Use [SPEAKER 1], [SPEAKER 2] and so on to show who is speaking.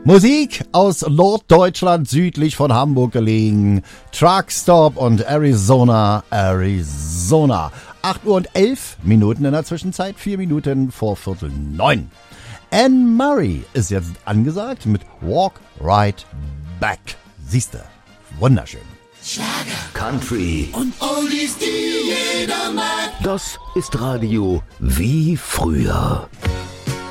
[SPEAKER 1] Musik aus Norddeutschland, südlich von Hamburg gelegen. Truckstop und Arizona. 8 Uhr und 11 Minuten in der Zwischenzeit, 4 Minuten vor 8:45. Anne Murray ist jetzt angesagt mit Walk Right Back. Siehste, wunderschön.
[SPEAKER 2] Schlager, Country und Oldies, die jeder mag.
[SPEAKER 3] Das ist Radio wie früher.